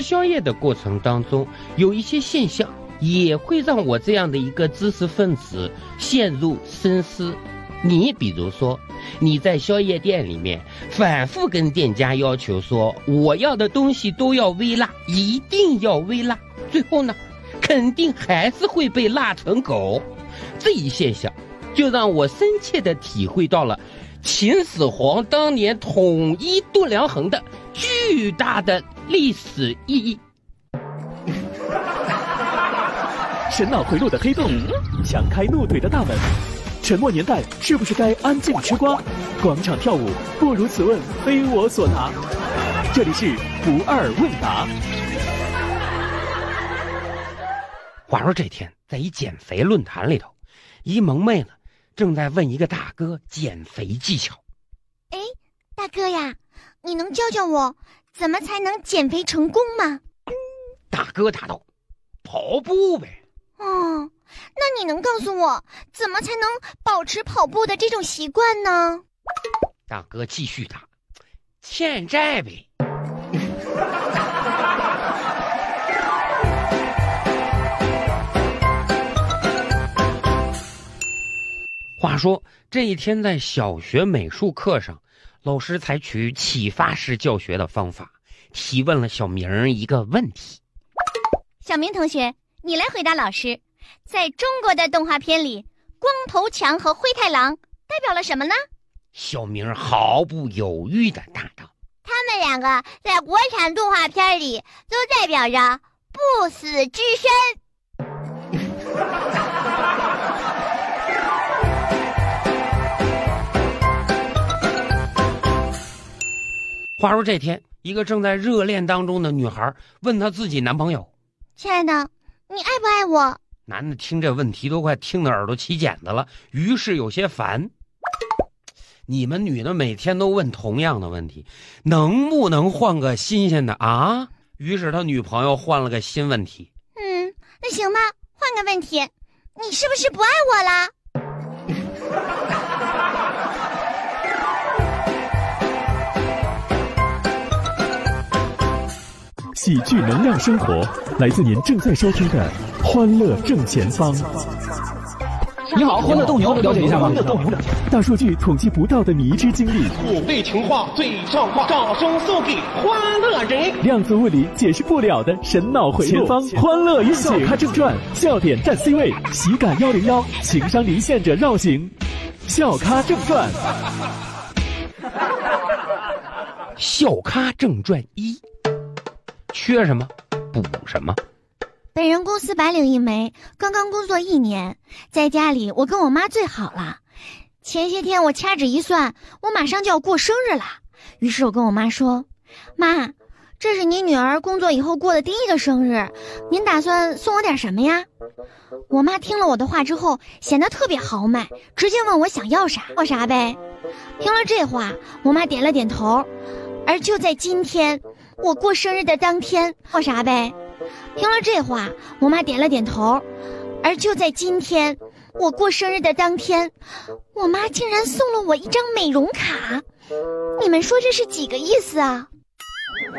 宵夜的过程当中，有一些现象也会让我这样的一个知识分子陷入深思。你比如说，你在宵夜店里面反复跟店家要求说，我要的东西都要微辣，一定要微辣，最后呢，肯定还是会被辣成狗。这一现象就让我深切地体会到了秦始皇当年统一度量衡的巨大的历史意义。 神脑回路的黑洞，强开怒怼的大门。沉默年代是不是该安静吃瓜？广场跳舞不如此问非我所答。这里是不二问答。 话说这天在一减肥论坛里头，一萌妹呢正在问一个大哥减肥技巧。 哎，大哥呀，你能教教我怎么才能减肥成功吗？ 大哥答道：跑步呗。 哦，那你能告诉我怎么才能保持跑步的这种习惯呢？ 大哥继续答：欠债呗。话说这一天在小学美术课上，老师采取启发式教学的方法，提问了小明一个问题。 小明同学，你来回答老师，在中国的动画片里，光头强和灰太狼代表了什么呢？ 小明毫不犹豫地答道： 他们两个在国产动画片里都代表着不死之身。 话说这天，一个正在热恋当中的女孩问她自己男朋友： 亲爱的，你爱不爱我？ 男的听这问题都快听得耳朵起茧子了，于是有些烦。你们女的每天都问同样的问题，能不能换个新鲜的啊？于是他女朋友换了个新问题。 那行吧，换个问题，你是不是不爱我啦？ 喜剧能量生活，来自您正在收听的欢乐正前方。 你好，欢乐斗牛，了解一下吗？ 大数据统计不到的迷之经历， 我为情话最上话，掌声送给欢乐人。 量子物理解释不了的神脑回路，前方欢乐运行。笑咖正传，笑点占 C 位，喜感101，情商离线者绕行。笑咖正传， 笑咖正传1，缺什么补什么。 本人公司白领一枚，刚刚工作1年，在家里我跟我妈最好了。前些天我掐指一算，我马上就要过生日了，于是我跟我妈说：妈，这是您女儿工作以后过的第1个生日，您打算送我点什么呀？我妈听了我的话之后显得特别豪迈，直接问我想要啥要啥呗。听了这话，我妈点了点头。而就在今天，我过生日的当天，要啥呗？听了这话，我妈点了点头。而就在今天，我过生日的当天，我妈竟然送了我一张美容卡。你们说这是几个意思啊？